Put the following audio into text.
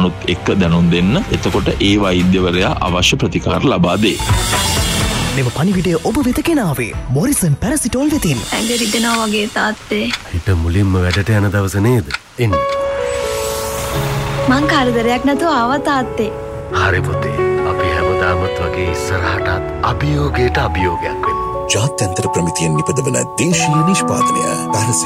ගණනුත් එක්ක දැනුම් දෙන්න. එතකොට ඒ වෛද්‍යවරයා අවශ්‍ය ප්‍රතිකාර ලබා දෙයි. මෙම පණිවිඩය ඔබ වෙත ගෙනාවේ මොරිසන් පැරසිටෝල් වෙතින්. ඇඟ රිදෙනවා වගේ තාත්තේ. හිත මුලින්ම වැඩට යන දවස නේද? එන්න. මං කරදරයක් නැතුව ආවා තාත්තේ. හරි පුතේ. අපි හැමදාමත් වගේ ඉස්සරහටත් අභියෝගයට අභියෝගයක් වෙමු. ජාත්‍යන්තර ප්‍රමිතියෙන් නිපදවන දේශීය නිෂ්පාදනය